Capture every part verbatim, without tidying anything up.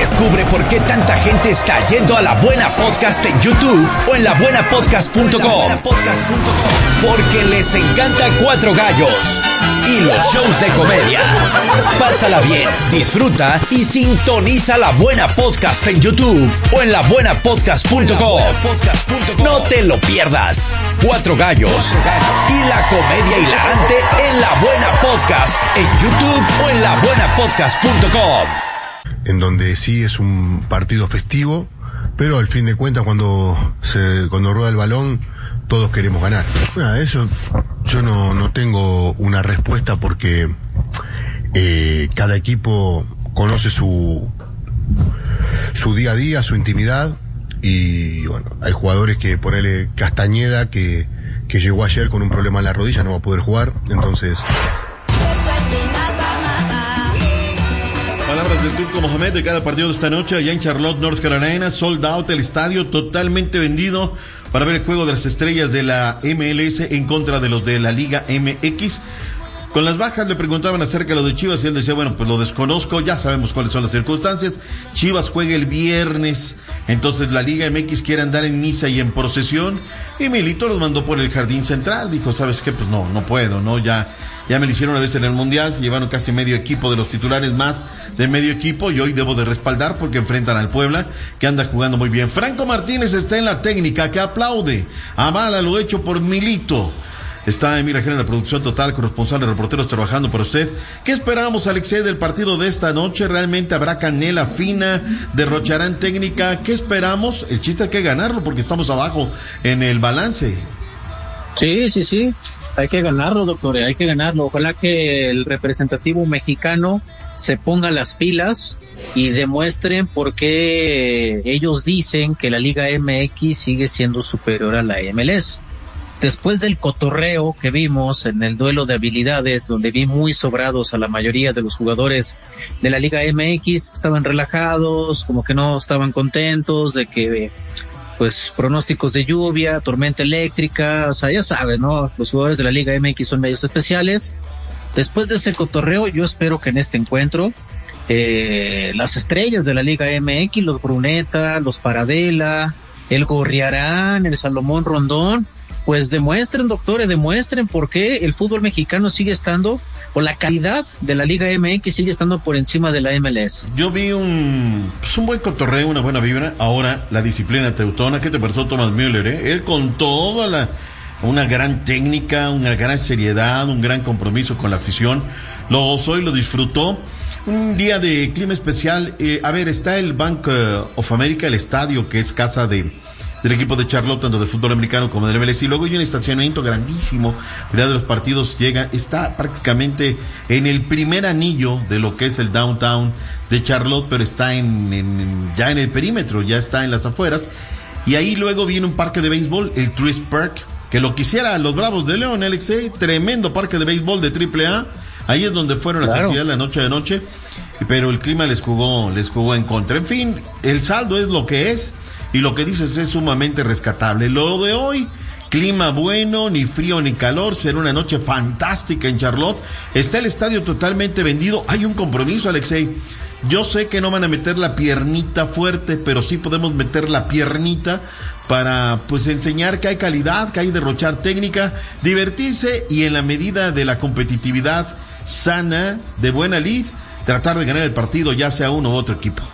Descubre por qué tanta gente está yendo a La Buena Podcast en YouTube o en la buena podcast punto com. Porque les encanta Cuatro Gallos y los shows de comedia. Pásala bien, disfruta y sintoniza La Buena Podcast en YouTube o en la buena podcast punto com. No te lo pierdas. Cuatro Gallos y la comedia hilarante en La Buena Podcast en YouTube o en la buena podcast punto com. En donde sí es un partido festivo, pero al fin de cuentas cuando se cuando rueda el balón todos queremos ganar. Bueno, eso yo no, no tengo una respuesta porque eh, cada equipo conoce su su día a día, su intimidad, y bueno, hay jugadores que ponele Castañeda que, que llegó ayer con un problema en la rodilla, no va a poder jugar, entonces... Palabras del Turco Mohamed de cada partido de esta noche allá en Charlotte, North Carolina. Sold out el estadio, totalmente vendido para ver el juego de las estrellas de la M L S en contra de los de la Liga M X. Con las bajas le preguntaban acerca de lo de Chivas y él decía, bueno, pues lo desconozco, ya sabemos cuáles son las circunstancias. Chivas juega el viernes, entonces la Liga M X quiere andar en misa y en procesión, y Milito los mandó por el jardín central. Dijo, ¿sabes qué? Pues no, no puedo, ¿no? Ya, ya me lo hicieron una vez en el Mundial, se llevaron casi medio equipo de los titulares, más de medio equipo, y hoy debo de respaldar porque enfrentan al Puebla, que anda jugando muy bien. Franco Martínez está en la técnica, que aplaude, avala lo hecho por Milito. Está Emir Ajena en la producción total, corresponsal de reporteros trabajando para usted. ¿Qué esperamos, Alexei, del partido de esta noche? ¿Realmente habrá canela fina? ¿Derrocharán técnica? ¿Qué esperamos? El chiste hay que ganarlo porque estamos abajo en el balance. Sí, sí, sí. Hay que ganarlo, doctor. Hay que ganarlo. Ojalá que el representativo mexicano se ponga las pilas y demuestren por qué ellos dicen que la Liga M X sigue siendo superior a la M L S. Después del cotorreo que vimos en el duelo de habilidades, donde vi muy sobrados a la mayoría de los jugadores de la Liga M X, estaban relajados, como que no estaban contentos de que, pues, pronósticos de lluvia, tormenta eléctrica, o sea, ya sabes, ¿no? Los jugadores de la Liga M X son medios especiales. Después de ese cotorreo, yo espero que en este encuentro, eh, las estrellas de la Liga M X, los Bruneta, los Paradela, el Gorriarán, el Salomón Rondón, pues demuestren, doctores, demuestren por qué el fútbol mexicano sigue estando, o la calidad de la Liga M X sigue estando por encima de la M L S. Yo vi un, pues un buen cotorreo, una buena vibra. Ahora, la disciplina teutona. ¿Qué te pareció Thomas Müller, eh? Él con toda la, una gran técnica, una gran seriedad, un gran compromiso con la afición. Lo gozó y lo disfrutó. Un día de clima especial. Eh, a ver, está el Bank of America, el estadio que es casa de del equipo de Charlotte, tanto de fútbol americano como del M L S, y luego hay un estacionamiento grandísimo. La mayoría de los partidos llega, está prácticamente en el primer anillo de lo que es el downtown de Charlotte, pero está en, en ya en el perímetro, ya está en las afueras, y ahí luego viene un parque de béisbol, el Truist Park, que lo quisiera los Bravos de León, Alexei, tremendo parque de béisbol de triple A, ahí es donde fueron las claro. actividades la noche de noche, pero el clima les jugó, les jugó en contra. En fin, el saldo es lo que es, y lo que dices es sumamente rescatable. Lo de hoy, clima bueno, ni frío ni calor, será una noche fantástica en Charlotte. Está el estadio totalmente vendido. Hay un compromiso, Alexei. Yo sé que no van a meter la piernita fuerte, pero sí podemos meter la piernita para, pues, enseñar que hay calidad, que hay derrochar técnica, divertirse y en la medida de la competitividad sana, de buena lid, tratar de ganar el partido, ya sea uno u otro equipo.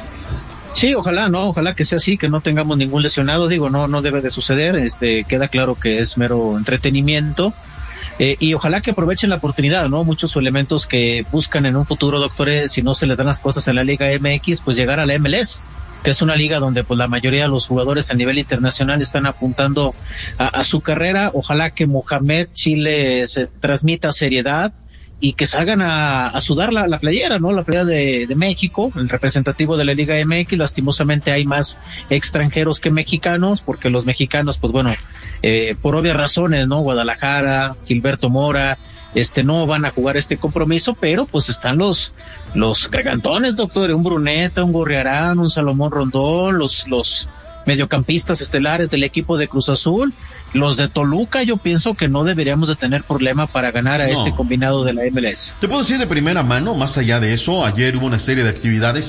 Sí, ojalá, no, ojalá que sea así, que no tengamos ningún lesionado, digo, no, no debe de suceder, este, queda claro que es mero entretenimiento, eh, y ojalá que aprovechen la oportunidad, ¿no? Muchos elementos que buscan en un futuro, doctores, si no se les dan las cosas en la Liga M X, pues llegar a la M L S, que es una liga donde pues la mayoría de los jugadores a nivel internacional están apuntando a, a su carrera. Ojalá que Mohamed Chile se transmita seriedad y que salgan a, a sudar la, la playera, ¿no? La playera de, de México, el representativo de la Liga M X. Lastimosamente hay más extranjeros que mexicanos, porque los mexicanos, pues bueno, eh, por obvias razones, ¿no? Guadalajara, Gilberto Mora, este, no van a jugar este compromiso, pero pues están los, los gargantones, doctor, un Bruneta, un Gorriarán, un Salomón Rondón, los, los mediocampistas estelares del equipo de Cruz Azul. Los de Toluca, yo pienso que no deberíamos de tener problema para ganar a no. este combinado de la M L S. Te puedo decir de primera mano, más allá de eso, ayer hubo una serie de actividades